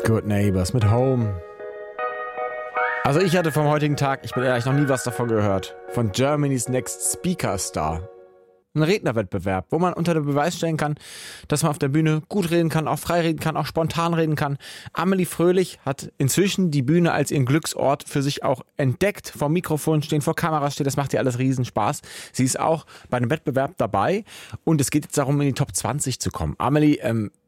Good Neighbors mit Home. Also ich hatte vom heutigen Tag, ich bin ehrlich, noch nie was davon gehört. Von Germany's Next Speaker Star. Ein Rednerwettbewerb, wo man unter den Beweis stellen kann, dass man auf der Bühne gut reden kann, auch frei reden kann, auch spontan reden kann. Amelie Fröhlich hat inzwischen die Bühne als ihren Glücksort für sich auch entdeckt. Vor Mikrofon stehen, vor Kameras stehen, das macht ihr alles Riesenspaß. Sie ist auch bei einem Wettbewerb dabei und es geht jetzt darum, in die Top 20 zu kommen. Amelie,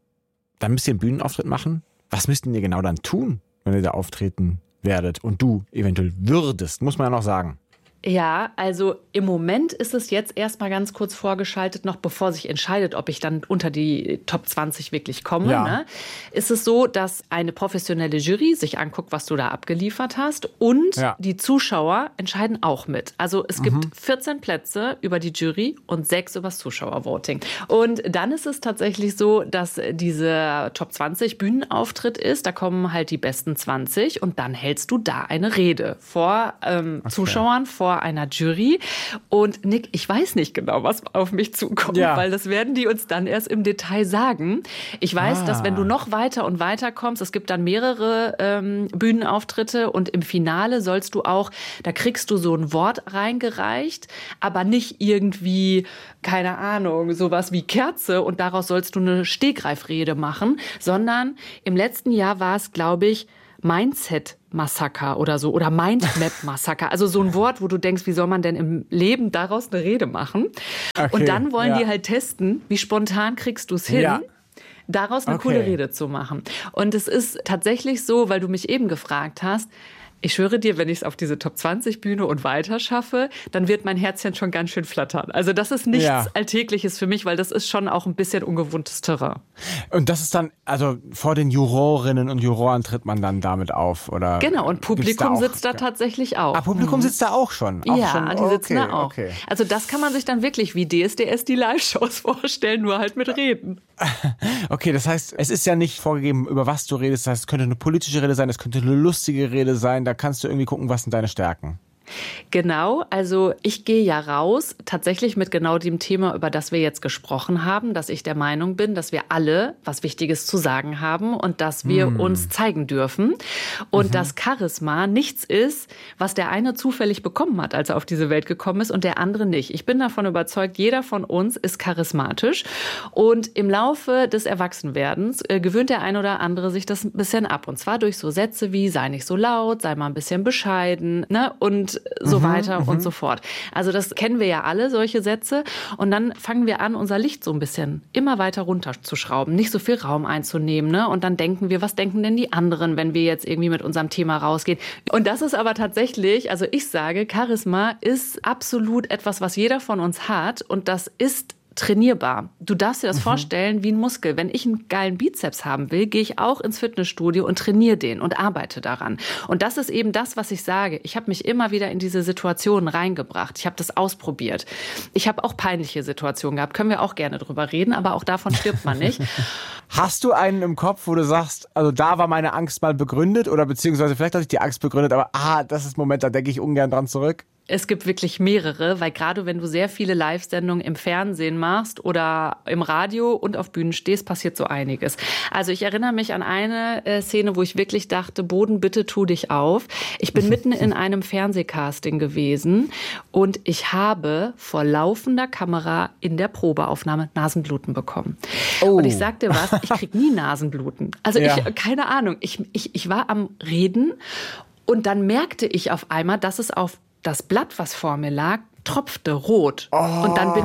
dann müsst ihr einen Bühnenauftritt machen. Was müsst ihr genau dann tun, wenn ihr da auftreten werdet und du eventuell würdest, muss man ja noch sagen. Ja, also im Moment ist es jetzt erstmal ganz kurz vorgeschaltet, noch bevor sich entscheidet, ob ich dann unter die Top 20 wirklich komme. Ja. Ne? Ist es so, dass eine professionelle Jury sich anguckt, was du da abgeliefert hast und die Zuschauer entscheiden auch mit. Also es gibt 14 Plätze über die Jury und 6 über das Zuschauervoting. Und dann ist es tatsächlich so, dass diese Top 20 Bühnenauftritt ist. Da kommen halt die besten 20 und dann hältst du da eine Rede vor Zuschauern, vor einer Jury. Und Nick, ich weiß nicht genau, was auf mich zukommt, weil das werden die uns dann erst im Detail sagen. Ich weiß, dass wenn du noch weiter und weiter kommst, es gibt dann mehrere Bühnenauftritte und im Finale sollst du auch, da kriegst du so ein Wort reingereicht, aber nicht irgendwie, keine Ahnung, sowas wie Kerze und daraus sollst du eine Stegreifrede machen, sondern im letzten Jahr war es, glaube ich, Mindset-Massaker oder so oder Mindmap-Massaker. Also so ein Wort, wo du denkst, wie soll man denn im Leben daraus eine Rede machen? Okay, und dann wollen die halt testen, wie spontan kriegst du es hin, daraus eine coole Rede zu machen. Und es ist tatsächlich so, weil du mich eben gefragt hast, ich schwöre dir, wenn ich es auf diese Top 20 Bühne und weiter schaffe, dann wird mein Herzchen schon ganz schön flattern. Also das ist nichts Alltägliches für mich, weil das ist schon auch ein bisschen ungewohntes Terrain. Und das ist dann, also vor den Jurorinnen und Juroren tritt man dann damit auf, oder? Genau, und Publikum sitzt da tatsächlich auch. Ah, Publikum sitzt da auch schon? Auch ja, schon? Die sitzen da auch. Okay. Also das kann man sich dann wirklich wie DSDS die Live-Shows vorstellen, nur halt mit Reden. Okay, das heißt, es ist ja nicht vorgegeben, über was du redest. Das heißt, es könnte eine politische Rede sein, es könnte eine lustige Rede sein. Da kannst du irgendwie gucken, was sind deine Stärken. Genau, also ich gehe ja raus, tatsächlich mit genau dem Thema, über das wir jetzt gesprochen haben, dass ich der Meinung bin, dass wir alle was Wichtiges zu sagen haben und dass wir uns zeigen dürfen und dass Charisma nichts ist, was der eine zufällig bekommen hat, als er auf diese Welt gekommen ist und der andere nicht. Ich bin davon überzeugt, jeder von uns ist charismatisch und im Laufe des Erwachsenwerdens gewöhnt der ein oder andere sich das ein bisschen ab und zwar durch so Sätze wie sei nicht so laut, sei mal ein bisschen bescheiden, ne, und so weiter und so fort. Also das kennen wir ja alle, solche Sätze. Und dann fangen wir an, unser Licht so ein bisschen immer weiter runterzuschrauben, nicht so viel Raum einzunehmen. Ne? Und dann denken wir, was denken denn die anderen, wenn wir jetzt irgendwie mit unserem Thema rausgehen? Und das ist aber tatsächlich, also ich sage, Charisma ist absolut etwas, was jeder von uns hat. Und das ist trainierbar. Du darfst dir das vorstellen wie ein Muskel. Wenn ich einen geilen Bizeps haben will, gehe ich auch ins Fitnessstudio und trainiere den und arbeite daran. Und das ist eben das, was ich sage. Ich habe mich immer wieder in diese Situationen reingebracht. Ich habe das ausprobiert. Ich habe auch peinliche Situationen gehabt. Können wir auch gerne drüber reden, aber auch davon stirbt man nicht. Hast du einen im Kopf, wo du sagst, also da war meine Angst mal begründet oder beziehungsweise vielleicht hatte ich die Angst begründet, aber das ist ein Moment, da denke ich ungern dran zurück? Es gibt wirklich mehrere, weil gerade wenn du sehr viele Live-Sendungen im Fernsehen machst oder im Radio und auf Bühnen stehst, passiert so einiges. Also ich erinnere mich an eine Szene, wo ich wirklich dachte, Boden, bitte tu dich auf. Ich bin mitten in einem Fernsehcasting gewesen und ich habe vor laufender Kamera in der Probeaufnahme Nasenbluten bekommen. Oh. Und ich sag dir was, ich krieg nie Nasenbluten. Also keine Ahnung, ich war am Reden und dann merkte ich auf einmal, dass es auf das Blatt, was vor mir lag, tropfte rot. Und dann bin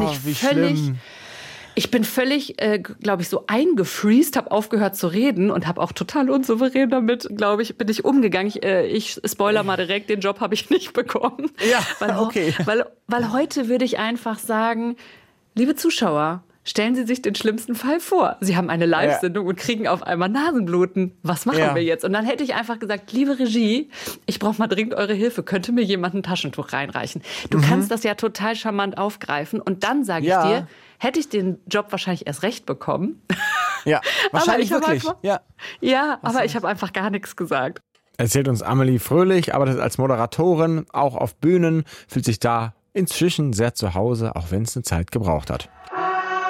ich bin völlig, glaube ich, so eingefreezed, habe aufgehört zu reden und habe auch total unsouverän damit, glaube ich, bin ich umgegangen. Ich spoiler mal direkt, den Job habe ich nicht bekommen. Ja, okay. Weil heute würde ich einfach sagen, liebe Zuschauer, stellen Sie sich den schlimmsten Fall vor. Sie haben eine Live-Sendung und kriegen auf einmal Nasenbluten. Was machen wir jetzt? Und dann hätte ich einfach gesagt, liebe Regie, ich brauche mal dringend eure Hilfe. Könnte mir jemand ein Taschentuch reinreichen? Du kannst das ja total charmant aufgreifen. Und dann sage ich dir, hätte ich den Job wahrscheinlich erst recht bekommen. Ja, wahrscheinlich wirklich. Aber ich habe einfach gar nichts gesagt. Erzählt uns Amelie Fröhlich, arbeitet als Moderatorin, auch auf Bühnen, fühlt sich da inzwischen sehr zu Hause, auch wenn es eine Zeit gebraucht hat.